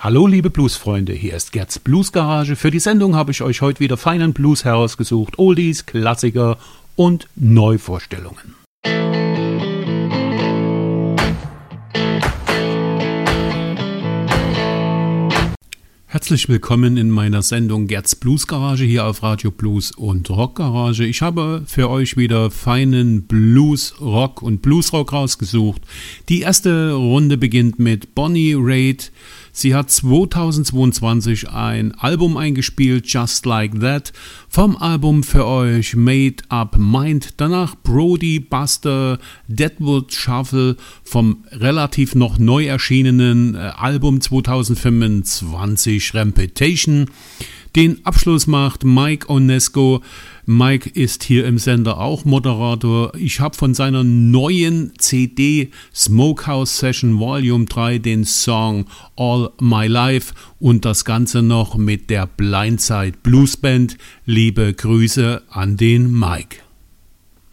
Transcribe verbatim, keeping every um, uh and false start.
Hallo liebe Bluesfreunde, hier ist Gerds Bluesgarage. Für die Sendung habe ich euch heute wieder feinen Blues herausgesucht, Oldies, Klassiker und Neuvorstellungen. Herzlich willkommen in meiner Sendung Gerds Bluesgarage hier auf Radio Blues und Rock Garage. Ich habe für euch wieder feinen Blues, Rock und Bluesrock rausgesucht. Die erste Runde beginnt mit Bonnie Raitt. Sie hat zweitausendzweiundzwanzig ein Album eingespielt, Just Like That. Vom Album für euch Made Up Mind. Danach Brody Buster Deadwood Shuffle vom relativ noch neu erschienenen äh, Album zweitausendfünfundzwanzig Reputation. Den Abschluss macht Mike Onesco. Mike ist hier im Sender auch Moderator. Ich habe von seiner neuen C D Smokehouse Session Volume drei den Song All My Life und das Ganze noch mit der Blindside Blues Band. Liebe Grüße an den Mike.